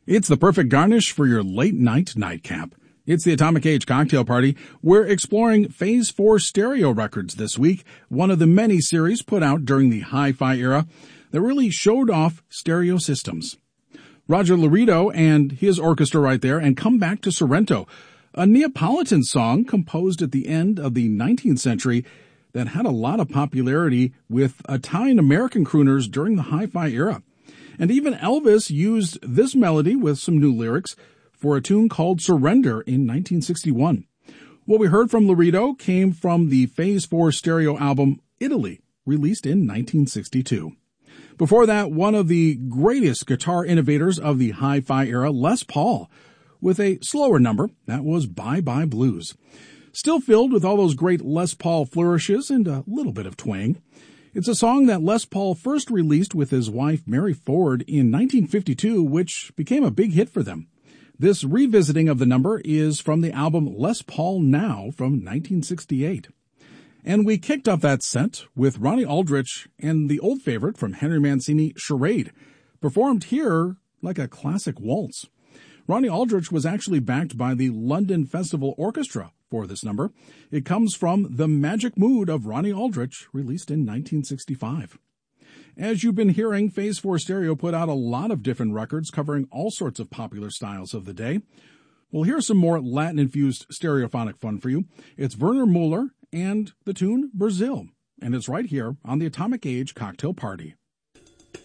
It's the perfect garnish for your late-night nightcap. It's the Atomic Age Cocktail Party. We're exploring Phase 4 stereo records this week, one of the many series put out during the hi-fi era that really showed off stereo systems. Roger Laredo and his orchestra right there, and Come Back to Sorrento, a Neapolitan song composed at the end of the 19th century that had a lot of popularity with Italian-American crooners during the hi-fi era. And even Elvis used this melody with some new lyrics for a tune called Surrender in 1961. What we heard from Laredo came from the Phase 4 stereo album Italy, released in 1962. Before that, one of the greatest guitar innovators of the hi-fi era, Les Paul, with a slower number, that was Bye Bye Blues. Still filled with all those great Les Paul flourishes and a little bit of twang. It's a song that Les Paul first released with his wife Mary Ford in 1952, which became a big hit for them. This revisiting of the number is from the album Les Paul Now from 1968. And we kicked off that set with Ronnie Aldrich and the old favorite from Henry Mancini, Charade, performed here like a classic waltz. Ronnie Aldrich was actually backed by the London Festival Orchestra for this number. It comes from The Magic Mood of Ronnie Aldrich, released in 1965. As you've been hearing, Phase 4 Stereo put out a lot of different records covering all sorts of popular styles of the day. Well, here's some more Latin-infused stereophonic fun for you. It's Werner Mueller and the tune Brazil, and it's right here on the Atomic Age Cocktail Party.